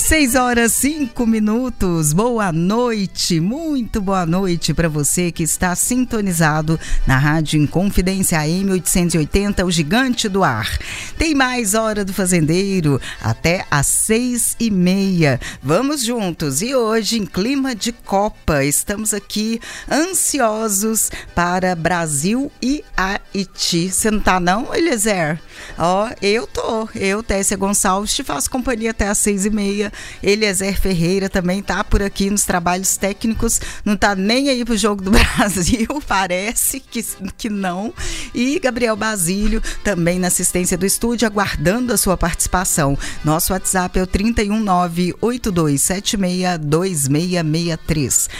6h05. Boa noite, muito boa noite para você que está sintonizado na Rádio Inconfidência AM 880, o gigante do ar. Tem mais Hora do Fazendeiro até às 6h30. Vamos juntos. E hoje, em clima de Copa, estamos aqui ansiosos para Brasil e Haiti. Você não tá não, Eliezer? Ó, eu tô. Eu, Tessia Gonçalves, te faço companhia até às 6h30. Eliezer Ferreira também tá por aqui nos trabalhos técnicos, não tá nem aí pro jogo do Brasil, parece que não. E Gabriel Basílio também na assistência do estúdio, aguardando a sua participação. Nosso WhatsApp é o 31982762663.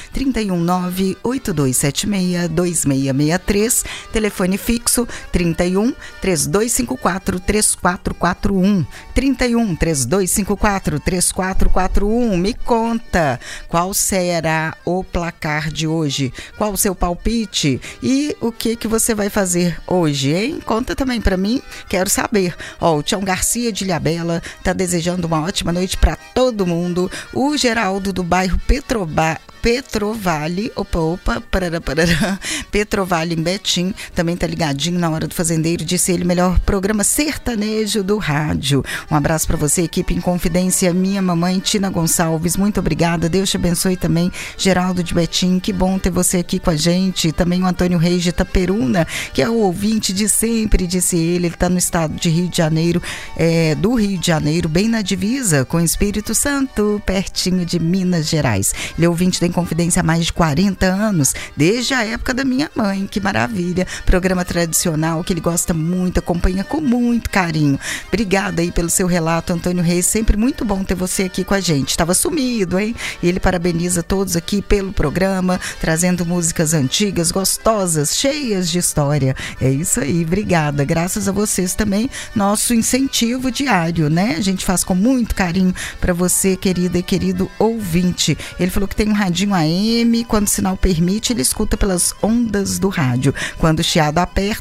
31982762663. Telefone fixo 31 3254 3441. 31 3254 3441. Me conta qual será o placar de hoje, qual o seu palpite e o que você vai fazer hoje, hein? Conta também pra mim, quero saber. Ó, o Tião Garcia de Ilhabela tá desejando uma ótima noite pra todo mundo. O Geraldo do bairro Petrovale, Petrovale em Betim, também tá ligadinho na Hora do Fazendeiro, disse ele, melhor programa sertanejo do rádio. Um abraço para você, equipe Inconfidência, minha mamãe Tina Gonçalves, muito obrigada, Deus te abençoe também, Geraldo de Betim, que bom ter você aqui com a gente, também o Antônio Reis de Itaperuna, que é o ouvinte de sempre, disse ele tá no estado de Rio de Janeiro, do Rio de Janeiro, bem na divisa com o Espírito Santo, pertinho de Minas Gerais. Ele é ouvinte da Confidência há mais de 40 anos, desde a época da minha mãe, que maravilha, programa tradicional que ele gosta muito, acompanha com muito carinho. Obrigada aí pelo seu relato, Antônio Reis, sempre muito bom ter você aqui com a gente, estava sumido, hein? E ele parabeniza todos aqui pelo programa, trazendo músicas antigas, gostosas, cheias de história. É isso aí, obrigada, graças a vocês também, nosso incentivo diário, né? A gente faz com muito carinho para você, querida e querido ouvinte. Ele falou que tem um radinho AM, quando o sinal permite, ele escuta pelas ondas do rádio. Quando o chiado aperta,